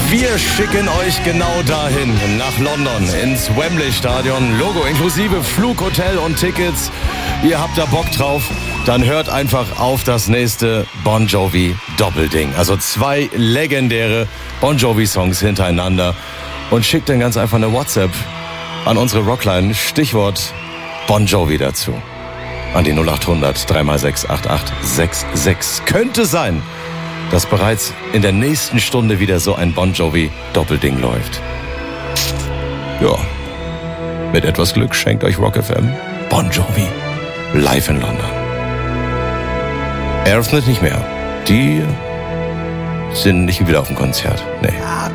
Wir schicken euch genau dahin, nach London, ins Wembley-Stadion. Logo inklusive Flug, Hotel und Tickets. Ihr habt da Bock drauf, dann hört einfach auf das nächste Bon Jovi Doppelding. Also 2 legendäre Bon Jovi-Songs hintereinander. Und schickt dann ganz einfach eine WhatsApp an unsere Rockline. Stichwort Bon Jovi dazu. An die 0800 3x6 8866. Könnte sein, dass bereits in der nächsten Stunde wieder so ein Bon Jovi Doppelding läuft. Ja, mit etwas Glück schenkt euch Rock FM Bon Jovi live in London. Aerosmith nicht mehr. Die sind nicht wieder auf dem Konzert. Nee.